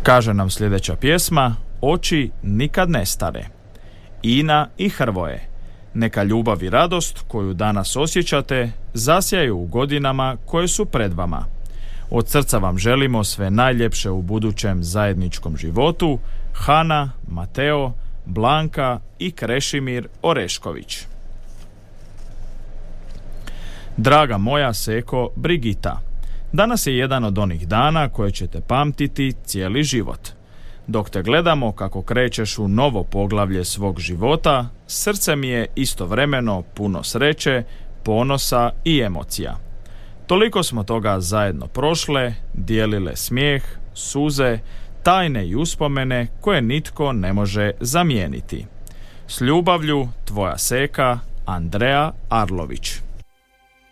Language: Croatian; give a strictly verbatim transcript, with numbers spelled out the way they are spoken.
Kaže nam sljedeća pjesma: Oči nikad ne stare. Ina i Hrvoje. Neka ljubav i radost koju danas osjećate zasjaju u godinama koje su pred vama. Od srca vam želimo sve najljepše u budućem zajedničkom životu. Hana, Mateo, Blanka i Krešimir Orešković. Draga moja Seko Brigita, danas je jedan od onih dana koje ćete pamtiti cijeli život. Dok te gledamo kako krećeš u novo poglavlje svog života, srce mi je istovremeno puno sreće, ponosa i emocija. Toliko smo toga zajedno prošle, dijelile smijeh, suze, tajne i uspomene koje nitko ne može zamijeniti. S ljubavlju, tvoja Seka, Andrea Arlović.